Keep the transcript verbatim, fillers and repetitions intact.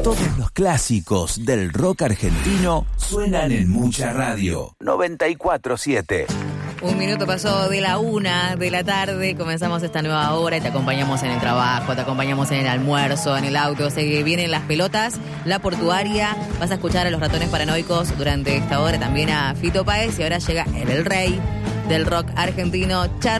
Todos los clásicos del rock argentino suenan en Mucha Radio. noventa y cuatro siete. Un minuto pasó de la una de la tarde, comenzamos esta nueva hora y te acompañamos en el trabajo, te acompañamos en el almuerzo, en el auto, se vienen las pelotas, la portuaria, vas a escuchar a los Ratones Paranoicos durante esta hora, también a Fito Páez y ahora llega el, el rey del rock argentino, Charlie.